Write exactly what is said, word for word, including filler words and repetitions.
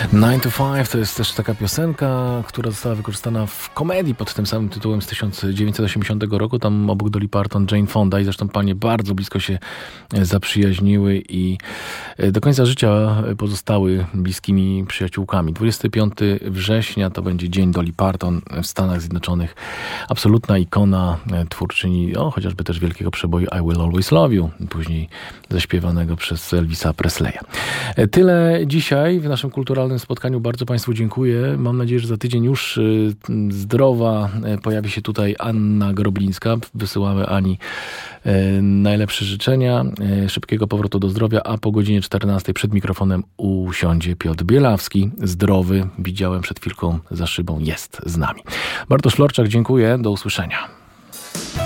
nine to five to jest też taka piosenka, która została wykorzystana w komedii pod tym samym tytułem z tysiąc dziewięćset osiemdziesiątego roku. Tam obok Dolly Parton, Jane Fonda i zresztą panie bardzo blisko się zaprzyjaźniły i do końca życia pozostały bliskimi przyjaciółkami. dwudziestego piątego września to będzie Dzień Dolly Parton w Stanach Zjednoczonych. Absolutna ikona twórczyni, o, chociażby też wielkiego przeboju I Will Always Love You, później zaśpiewanego przez Elvisa Presleya. Tyle dzisiaj w naszym kulturalnym spotkaniu. Bardzo Państwu dziękuję. Mam nadzieję, że za tydzień już zdrowa pojawi się tutaj Anna Groblińska. Wysyłamy Ani najlepsze życzenia, szybkiego powrotu do zdrowia, a po godzinie czternastej przed mikrofonem usiądzie Piotr Bielawski. Zdrowy, widziałem przed chwilką za szybą, jest z nami. Bartosz Lorczak, dziękuję. Do usłyszenia.